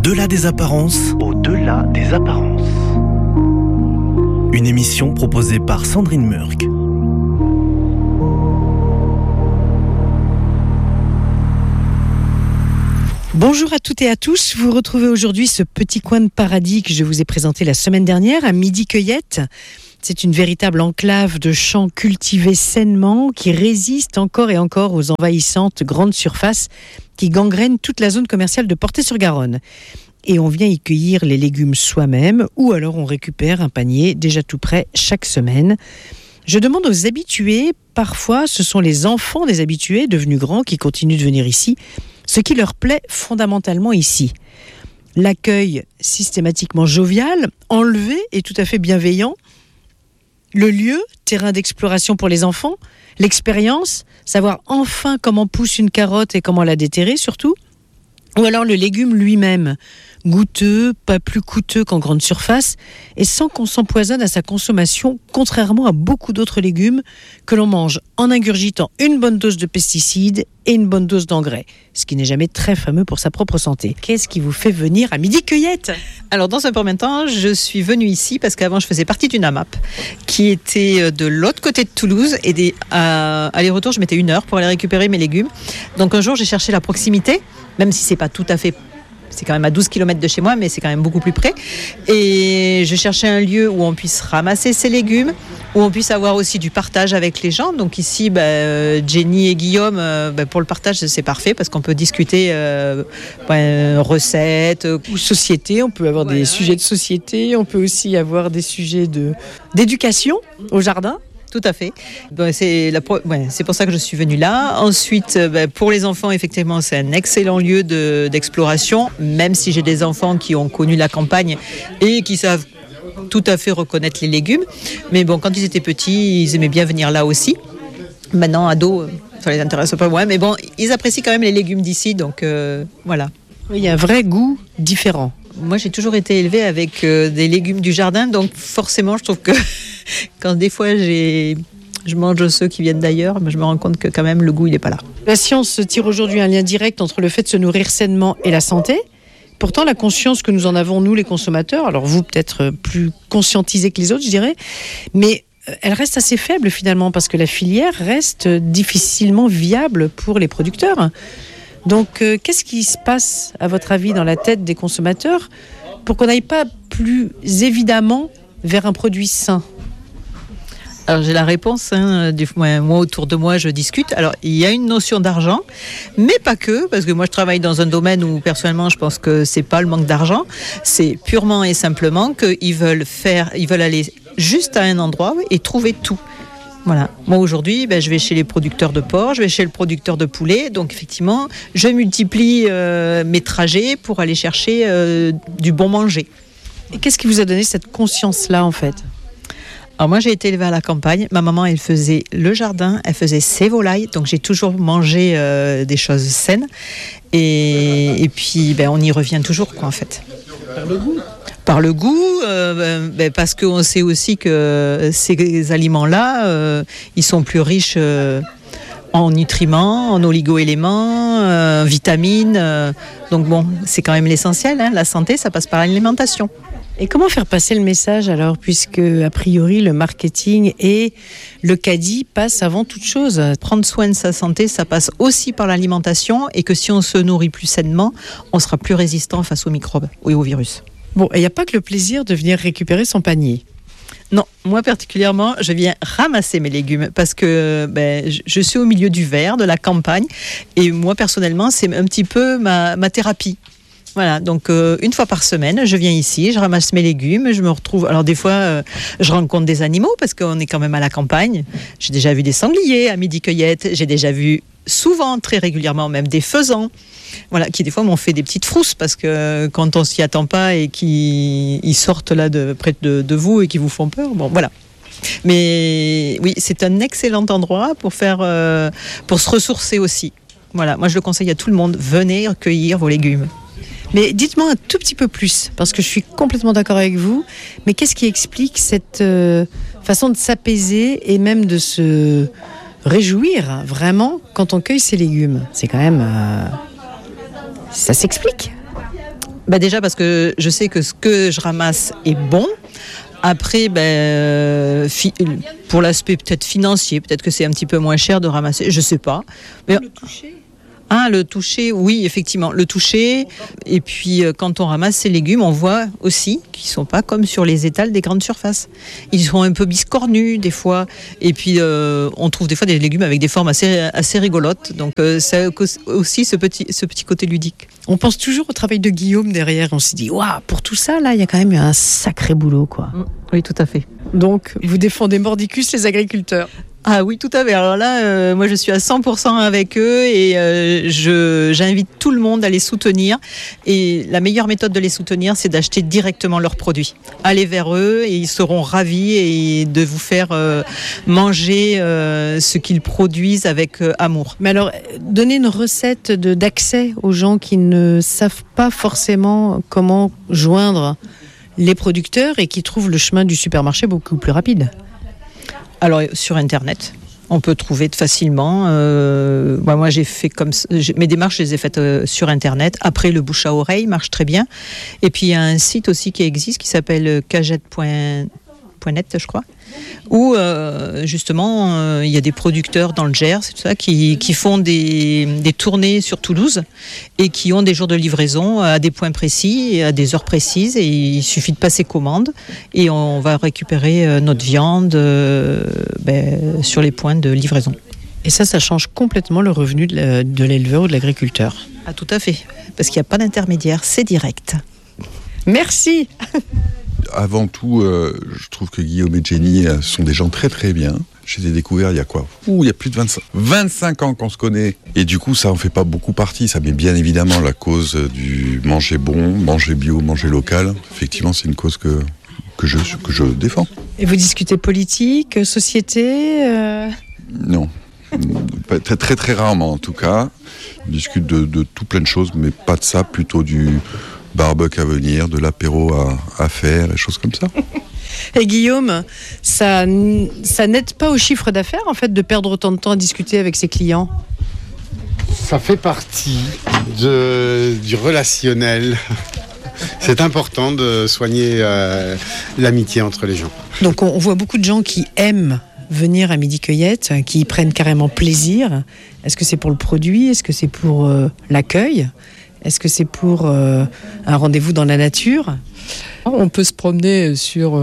Au-delà des apparences. Au-delà des apparences. Une émission proposée par Sandrine Murk. Bonjour à toutes et à tous, vous retrouvez aujourd'hui ce petit coin de paradis que je vous ai présenté la semaine dernière à Midi Cueillette. C'est une véritable enclave de champs cultivés sainement qui résiste encore et encore aux envahissantes grandes surfaces qui gangrènent toute la zone commerciale de Portet-sur-Garonne. Et on vient y cueillir les légumes soi-même ou alors on récupère un panier déjà tout prêt chaque semaine. Je demande aux habitués, parfois ce sont les enfants des habitués devenus grands qui continuent de venir ici, ce qui leur plaît fondamentalement ici. L'accueil systématiquement jovial, enlevé et tout à fait bienveillant. Le lieu, terrain d'exploration pour les enfants. L'expérience, savoir enfin comment pousse une carotte et comment la déterrer surtout. Ou alors le légume lui-même, goûteux, pas plus coûteux qu'en grande surface, et sans qu'on s'empoisonne à sa consommation, contrairement à beaucoup d'autres légumes que l'on mange en ingurgitant une bonne dose de pesticides et une bonne dose d'engrais, ce qui n'est jamais très fameux pour sa propre santé. Qu'est-ce qui vous fait venir à Midi Cueillette ? Alors dans un premier temps, je suis venue ici parce qu'avant je faisais partie d'une AMAP qui était de l'autre côté de Toulouse et aller-retour je mettais 1 heure pour aller récupérer mes légumes. Donc un jour j'ai cherché la proximité, même si c'est pas tout à fait... C'est quand même à 12 km de chez moi, mais c'est quand même beaucoup plus près. Et je cherchais un lieu où on puisse ramasser ces légumes, où on puisse avoir aussi du partage avec les gens. Donc ici, Jenny et Guillaume, pour le partage, c'est parfait parce qu'on peut discuter recettes. Ou société, on peut avoir des sujets de société, on peut aussi avoir des sujets d'éducation au jardin. Tout à fait. C'est pour ça que je suis venue là. Ensuite, pour les enfants, effectivement, c'est un excellent lieu d'exploration, même si j'ai des enfants qui ont connu la campagne et qui savent tout à fait reconnaître les légumes. Mais bon, quand ils étaient petits, ils aimaient bien venir là aussi. Maintenant, ados, ça les intéresse pas moins. Mais bon, ils apprécient quand même les légumes d'ici, donc voilà. Il y a un vrai goût différent. Moi, j'ai toujours été élevée avec des légumes du jardin, donc forcément, je trouve que quand des fois je mange ceux qui viennent d'ailleurs, je me rends compte que quand même le goût il n'est pas là. La science tire aujourd'hui un lien direct entre le fait de se nourrir sainement et la santé. Pourtant, la conscience que nous en avons, nous les consommateurs, alors vous peut-être plus conscientisés que les autres, je dirais, mais elle reste assez faible finalement parce que la filière reste difficilement viable pour les producteurs. Donc, qu'est-ce qui se passe, à votre avis, dans la tête des consommateurs pour qu'on n'aille pas plus évidemment vers un produit sain ? Alors j'ai la réponse, moi autour de moi je discute. Alors il y a une notion d'argent, mais pas que, parce que moi je travaille dans un domaine où personnellement je pense que c'est pas le manque d'argent, c'est purement et simplement qu'ils veulent aller juste à un endroit et trouver tout. Voilà. Moi aujourd'hui, je vais chez les producteurs de porc, je vais chez le producteur de poulet, donc effectivement je multiplie mes trajets pour aller chercher du bon manger. Et qu'est-ce qui vous a donné cette conscience-là en fait ? Alors moi j'ai été élevée à la campagne, ma maman elle faisait le jardin, elle faisait ses volailles, donc j'ai toujours mangé des choses saines et puis on y revient toujours quoi en fait. Par le goût, parce qu'on sait aussi que ces aliments-là, ils sont plus riches en nutriments, en oligo-éléments, vitamines, donc bon, c'est quand même l'essentiel, la santé ça passe par l'alimentation. Et comment faire passer le message alors, puisque a priori le marketing et le caddie passent avant toute chose ? Prendre soin de sa santé, ça passe aussi par l'alimentation et que si on se nourrit plus sainement, on sera plus résistant face aux microbes et aux virus. Bon, il n'y a pas que le plaisir de venir récupérer son panier. Non, moi particulièrement, je viens ramasser mes légumes parce que je suis au milieu du vert, de la campagne et moi personnellement, c'est un petit peu ma thérapie. Voilà, donc une fois par semaine, je viens ici, je ramasse mes légumes, je me retrouve... Alors des fois, je rencontre des animaux parce qu'on est quand même à la campagne. J'ai déjà vu des sangliers à Midi Cueillette, j'ai déjà vu souvent, très régulièrement même, des faisans. Voilà, qui des fois m'ont fait des petites frousses parce que quand on s'y attend pas et qu'ils sortent là près de vous et qu'ils vous font peur, bon voilà. Mais oui, c'est un excellent endroit pour se ressourcer aussi. Voilà, moi je le conseille à tout le monde, venez cueillir vos légumes. Mais dites-moi un tout petit peu plus, parce que je suis complètement d'accord avec vous, mais qu'est-ce qui explique cette façon de s'apaiser et même de se réjouir vraiment quand on cueille ses légumes ? C'est quand même... ça s'explique. Déjà parce que je sais que ce que je ramasse est bon. Après, pour l'aspect peut-être financier, peut-être que c'est un petit peu moins cher de ramasser, je sais pas. Mais... Le toucher ? Le toucher, oui, effectivement, le toucher. Et puis, quand on ramasse ces légumes, on voit aussi qu'ils ne sont pas comme sur les étals des grandes surfaces. Ils sont un peu biscornus, des fois. Et puis, on trouve des fois des légumes avec des formes assez rigolotes. Donc, ça a aussi ce petit côté ludique. On pense toujours au travail de Guillaume derrière. On se dit, waouh, pour tout ça, là, il y a quand même un sacré boulot, quoi. Oui, tout à fait. Donc, vous défendez mordicus les agriculteurs. Ah oui, tout à fait. Alors là, moi je suis à 100% avec eux et j'invite tout le monde à les soutenir. Et la meilleure méthode de les soutenir, c'est d'acheter directement leurs produits. Allez vers eux et ils seront ravis et de vous faire manger ce qu'ils produisent avec amour. Mais alors, donnez une recette d'accès aux gens qui ne savent pas forcément comment joindre les producteurs et qui trouvent le chemin du supermarché beaucoup plus rapide. Alors sur Internet, on peut trouver facilement. Moi, j'ai fait comme ça, mes démarches, je les ai faites sur Internet. Après, le bouche à oreille marche très bien. Et puis il y a un site aussi qui existe qui s'appelle cagette.net, je crois, où justement il y a des producteurs dans le Gers, tout ça, qui font des tournées sur Toulouse et qui ont des jours de livraison à des points précis et à des heures précises, et il suffit de passer commande et on va récupérer notre viande sur les points de livraison. Et ça change complètement le revenu de l'éleveur ou de l'agriculteur. Ah, tout à fait, parce qu'il n'y a pas d'intermédiaire, c'est direct. Merci. Avant tout, je trouve que Guillaume et Jenny sont des gens très très bien. Je les ai découverts il y a quoi ? Il y a plus de 25 ans qu'on se connaît. Et du coup, ça en fait pas beaucoup partie. Ça met bien évidemment la cause du manger bon, manger bio, manger local. Effectivement, c'est une cause que je défends. Et vous discutez politique, société Non. Très, très très rarement en tout cas. On discute de tout plein de choses, mais pas de ça, plutôt du barbecue à venir, de l'apéro à faire, et choses comme ça. Et Guillaume, ça n'aide pas au chiffre d'affaires en fait de perdre autant de temps à discuter avec ses clients ? Ça fait partie du relationnel. C'est important de soigner l'amitié entre les gens. Donc on voit beaucoup de gens qui aiment venir à Midi Cueillette, qui y prennent carrément plaisir. Est-ce que c'est pour le produit ? Est-ce que c'est pour l'accueil ? Est-ce que c'est pour un rendez-vous dans la nature ? On peut se promener sur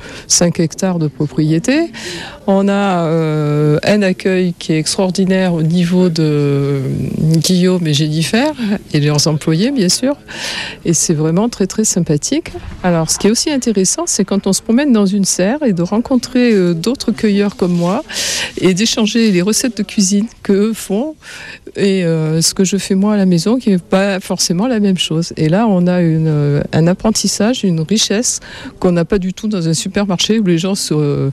5 hectares de propriété. On a un accueil qui est extraordinaire au niveau de Guillaume et Jennifer et leurs employés, bien sûr. Et c'est vraiment très, très sympathique. Alors, ce qui est aussi intéressant, c'est quand on se promène dans une serre et de rencontrer d'autres cueilleurs comme moi et d'échanger les recettes de cuisine qu'eux font et ce que je fais moi à la maison, qui n'est pas forcément la même chose. Et là, on a un apprentissage, une richesse qu'on n'a pas du tout dans un supermarché où les gens se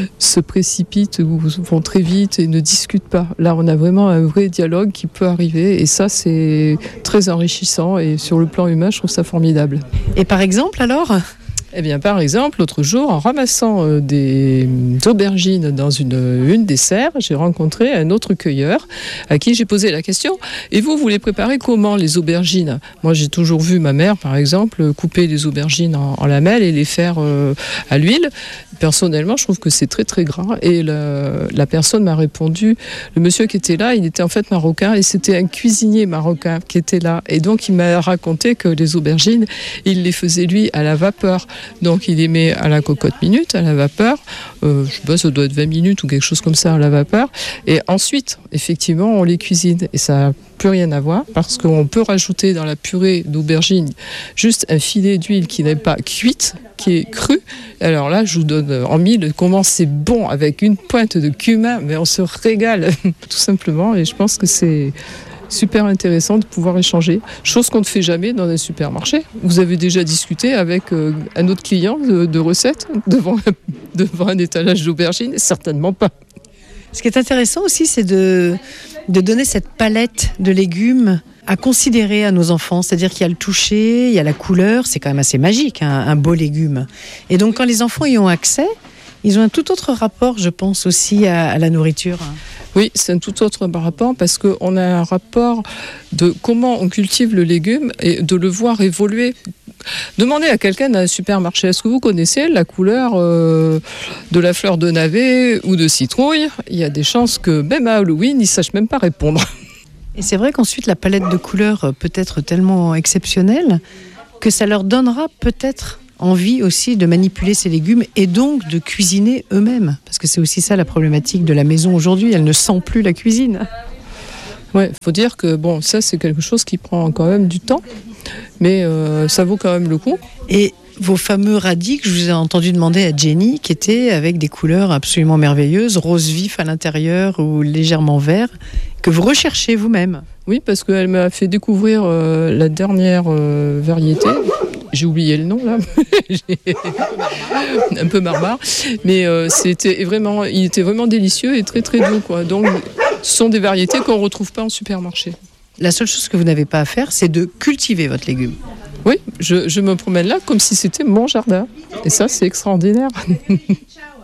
précipitent ou vont très vite et ne discutent pas. Là, on a vraiment un vrai dialogue qui peut arriver et ça, c'est très enrichissant et sur le plan humain, je trouve ça formidable. Et par exemple, alors ? Eh bien, par exemple, l'autre jour, en ramassant des aubergines dans une des serres, j'ai rencontré un autre cueilleur à qui j'ai posé la question « Et vous les préparez comment, les aubergines ?» Moi, j'ai toujours vu ma mère, par exemple, couper les aubergines en lamelles et les faire à l'huile. Personnellement, je trouve que c'est très, très gras. Et la personne m'a répondu, le monsieur qui était là, il était en fait marocain et c'était un cuisinier marocain qui était là. Et donc, il m'a raconté que les aubergines, il les faisait, lui, à la vapeur. Donc il les met à la cocotte minute, à la vapeur, je sais pas, ça doit être 20 minutes ou quelque chose comme ça à la vapeur, et ensuite, effectivement, on les cuisine, et ça n'a plus rien à voir, parce qu'on peut rajouter dans la purée d'aubergine juste un filet d'huile qui n'est pas cuite, qui est cru. Alors là, je vous donne en mille comment c'est bon, avec une pointe de cumin, mais on se régale, tout simplement, et je pense que c'est super intéressant de pouvoir échanger, chose qu'on ne fait jamais dans un supermarché. Vous avez déjà discuté avec un autre client de recettes devant un étalage d'aubergines ? Certainement pas. Ce qui est intéressant aussi, c'est de donner cette palette de légumes à considérer à nos enfants. C'est-à-dire qu'il y a le toucher, il y a la couleur, c'est quand même assez magique, un beau légume. Et donc quand les enfants y ont accès, Ils ont un tout autre rapport, je pense, aussi à la nourriture. Oui, c'est un tout autre rapport parce qu'on a un rapport de comment on cultive le légume et de le voir évoluer. Demandez à quelqu'un dans un supermarché, est-ce que vous connaissez la couleur de la fleur de navet ou de citrouille ? Il y a des chances que même à Halloween, ils ne sachent même pas répondre. Et c'est vrai qu'ensuite, la palette de couleurs peut être tellement exceptionnelle que ça leur donnera peut-être envie aussi de manipuler ces légumes et donc de cuisiner eux-mêmes. Parce que c'est aussi ça la problématique de la maison aujourd'hui, elle ne sent plus la cuisine. Ouais, faut dire que bon, ça c'est quelque chose qui prend quand même du temps, mais ça vaut quand même le coup. Et vos fameux radis que je vous ai entendu demander à Jenny, qui étaient avec des couleurs absolument merveilleuses, rose vif à l'intérieur ou légèrement vert, que vous recherchez vous-même. Oui, parce qu'elle m'a fait découvrir la dernière variété. J'ai oublié le nom là, un peu barbare, mais il était vraiment délicieux et très très doux quoi. Donc ce sont des variétés qu'on ne retrouve pas en supermarché. La seule chose que vous n'avez pas à faire, c'est de cultiver votre légume. Oui, je me promène là comme si c'était mon jardin. Et ça, c'est extraordinaire.